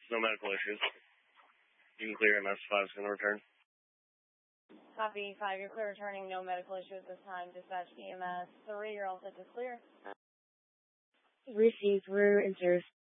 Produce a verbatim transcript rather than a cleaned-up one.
No medical issues. You can clear M S five is going to return. Copy five, you're clear returning, no medical issue at this time. Dispatch E M S three, you're all set to clear. Received, we're in service.